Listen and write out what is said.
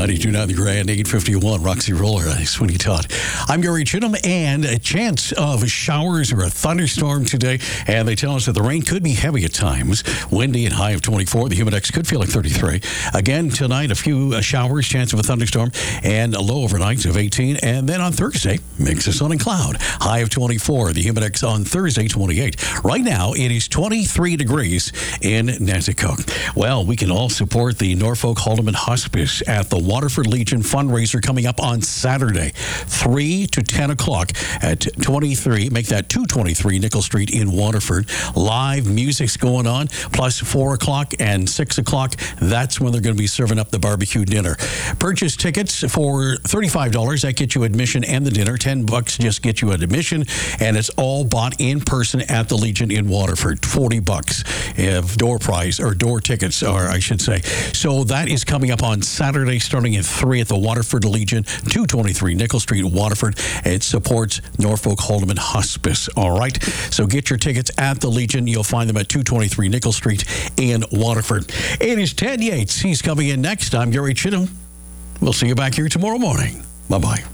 92.9 The Grand, 851, Roxy Roller, Sweeney Todd. I'm Gary Chittum, and a chance of showers or a thunderstorm today. And they tell us that the rain could be heavy at times. Windy and high of 24. The humidex could feel like 33. Again, tonight, a few showers, chance of a thunderstorm, and a low overnight of 18. And then on Thursday, mix of sun and cloud. High of 24. The humidex on Thursday, 28. Right now, it is 23 degrees in Nanticoke. Well, we can all support the Norfolk Haldeman Hospice at the Waterford Legion fundraiser coming up on Saturday, 3 to 10 o'clock at 23, make that 223 Nickel Street in Waterford. Live music's going on, plus 4 o'clock and 6 o'clock. That's when they're going to be serving up the barbecue dinner. Purchase tickets for $35. That gets you admission and the dinner. $10 just gets you admission, and it's all bought in person at the Legion in Waterford. $40 if door price, or door tickets are, I should say. So that is coming up on Saturday, starting at 3 at the Waterford Legion, 223 Nickel Street, Waterford. It supports Norfolk Haldeman Hospice. All right. So get your tickets at the Legion. You'll find them at 223 Nickel Street in Waterford. It is Ted Yates. He's coming in next. I'm Gary Chittum. We'll see you back here tomorrow morning. Bye-bye.